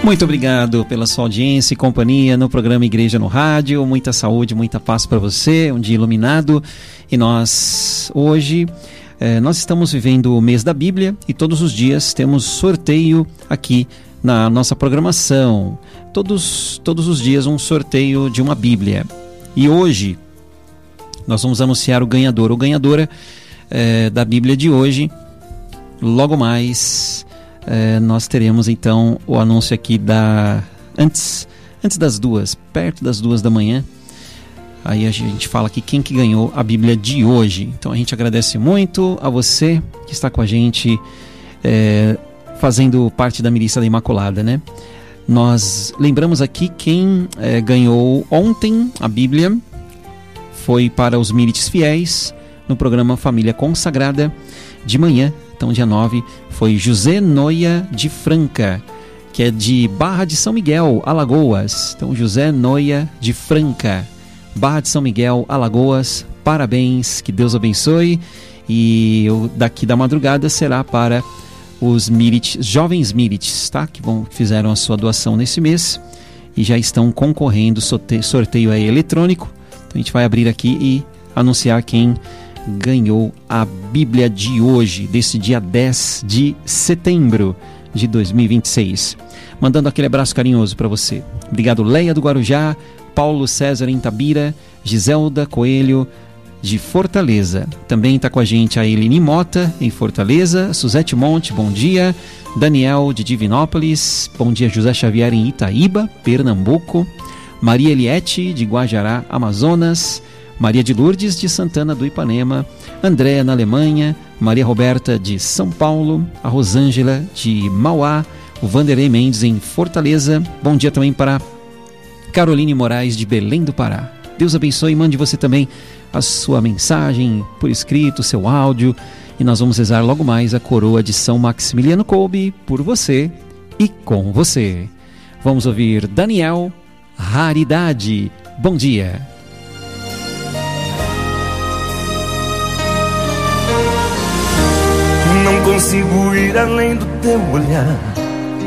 Muito obrigado pela sua audiência e companhia no programa Igreja no Rádio. Muita saúde, muita paz para você, um dia iluminado. E nós, hoje, nós estamos vivendo o mês da Bíblia e todos os dias temos sorteio aqui na nossa programação. Todos os dias um sorteio de uma Bíblia. E hoje nós vamos anunciar o ganhador ou ganhadora da Bíblia de hoje. Logo mais nós teremos então o anúncio aqui antes das 2, perto das 2 da manhã. Aí a gente fala aqui quem que ganhou a Bíblia de hoje. Então a gente agradece muito a você que está com a gente fazendo parte da Milícia da Imaculada, né? Nós lembramos aqui quem ganhou ontem a Bíblia. Foi para os milites fiéis no programa Família Consagrada de manhã. Então, dia 9, foi José Noia de Franca, que é de Barra de São Miguel, Alagoas. Então, José Noia de Franca, Barra de São Miguel, Alagoas. Parabéns, que Deus abençoe. E daqui da madrugada será para os milites, jovens milites, tá? Que fizeram a sua doação nesse mês e já estão concorrendo, sorteio aí eletrônico. Então, a gente vai abrir aqui e anunciar quem ganhou a Bíblia de hoje, desse dia 10 de setembro de 2026. Mandando aquele abraço carinhoso para você. Obrigado, Leia do Guarujá, Paulo César em Tabira, Giselda Coelho de Fortaleza. Também está com a gente a Eline Mota em Fortaleza, Suzete Monte, bom dia. Daniel de Divinópolis, bom dia. José Xavier em Itaíba, Pernambuco. Maria Eliette de Guajará, Amazonas. Maria de Lourdes de Santana do Ipanema, Andréa na Alemanha, Maria Roberta de São Paulo, a Rosângela de Mauá, o Vanderlei Mendes em Fortaleza. Bom dia também para Caroline Moraes de Belém do Pará. Deus abençoe e mande você também a sua mensagem por escrito, seu áudio, e nós vamos rezar logo mais a coroa de São Maximiliano Kolbe por você e com você. Vamos ouvir Daniel, Raridade. Bom dia. Não consigo ir além do teu olhar,